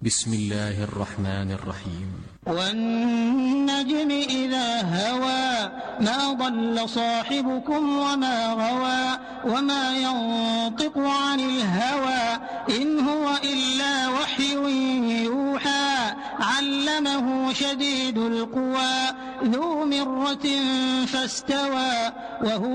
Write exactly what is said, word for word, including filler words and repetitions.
بسم الله الرحمن الرحيم. والنجم إذا هوى ما ضل صاحبكم وما غوى وما ينطق عن الهوى إن هو إلا وحي يوحى علمه شديد القوى ذو مرة فاستوى وهو